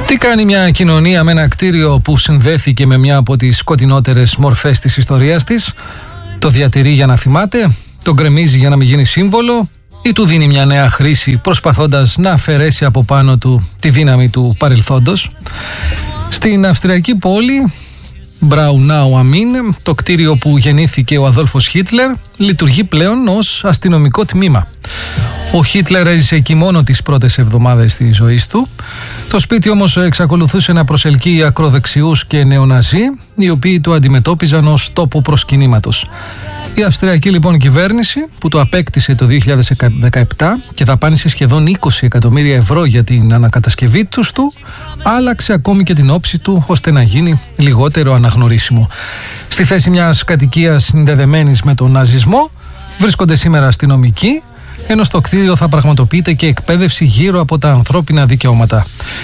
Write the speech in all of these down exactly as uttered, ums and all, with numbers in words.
Τι κάνει μια κοινωνία με ένα κτίριο που συνδέθηκε με μια από τις σκοτεινότερες μορφές της ιστορίας της? Το διατηρεί για να θυμάται, το γκρεμίζει για να μην γίνει σύμβολο ή του δίνει μια νέα χρήση προσπαθώντας να αφαιρέσει από πάνω του τη δύναμη του παρελθόντος? Στην αυστριακή πόλη Μπραουνάου Αμίν, το κτίριο που γεννήθηκε ο Αδόλφος Χίτλερ λειτουργεί πλέον ως αστυνομικό τμήμα. Ο Χίτλερ έζησε εκεί μόνο τις πρώτες εβδομάδες της ζωής του. Το σπίτι όμως εξακολουθούσε να προσελκύει ακροδεξιούς και νεοναζί, οι οποίοι το αντιμετώπιζαν ως τόπο προσκυνήματος. Η αυστριακή λοιπόν κυβέρνηση, που το απέκτησε το δύο χιλιάδες δεκαεπτά και δαπάνησε σχεδόν είκοσι εκατομμύρια ευρώ για την ανακατασκευή τους του, άλλαξε ακόμη και την όψη του ώστε να γίνει λιγότερο αναγνωρίσιμο. Στη θέση μιας κατοικίας συνδεδεμένης με τον ναζισμό βρίσκονται σήμερα αστυνομικοί, ενώ στο κτίριο θα πραγματοποιείται και εκπαίδευση γύρω από τα ανθρώπινα δικαιώματα.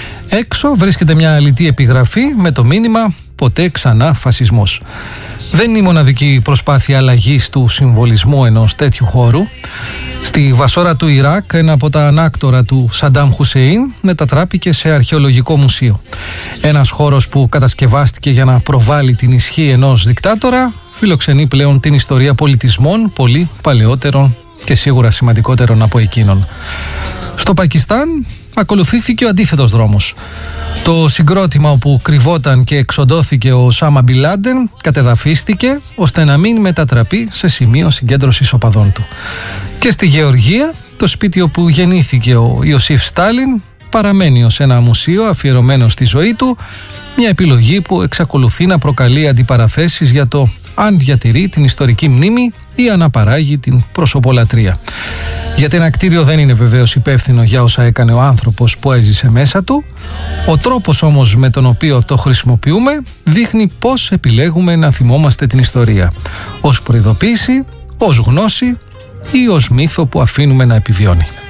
Έξω βρίσκεται μια αλητή επιγραφή με το μήνυμα «Ποτέ ξανά φασισμός». Δεν είναι η μοναδική προσπάθεια αλλαγής του συμβολισμού ενός τέτοιου χώρου. Στη Βασόρα του Ιράκ, ένα από τα ανάκτορα του Σαντάμ Χουσέιν μετατράπηκε σε αρχαιολογικό μουσείο. Ένας χώρος που κατασκευάστηκε για να προβάλλει την ισχύ ενός δικτάτορα, φιλοξενεί πλέον την ιστορία πολιτισμών πολύ παλαιότερων και σίγουρα σημαντικότερων από εκείνον. Στο Πακιστάν ακολουθήθηκε ο αντίθετος δρόμος. Το συγκρότημα όπου κρυβόταν και εξοντώθηκε ο Οσάμα Μπιν Λάντεν κατεδαφίστηκε ώστε να μην μετατραπεί σε σημείο συγκέντρωσης οπαδών του. Και στη Γεωργία, το σπίτι όπου γεννήθηκε ο Ιωσήφ Στάλιν παραμένει ως ένα μουσείο αφιερωμένο στη ζωή του, μια επιλογή που εξακολουθεί να προκαλεί αντιπαραθέσεις για το αν διατηρεί την ιστορική μνήμη ή αναπαράγει την προσωπολατρία. Γιατί ένα κτίριο δεν είναι βεβαίως υπεύθυνο για όσα έκανε ο άνθρωπος που έζησε μέσα του. Ο τρόπος όμως με τον οποίο το χρησιμοποιούμε δείχνει πώς επιλέγουμε να θυμόμαστε την ιστορία. Ως προειδοποίηση, ως γνώση ή ως μύθο που αφήνουμε να επιβιώνει.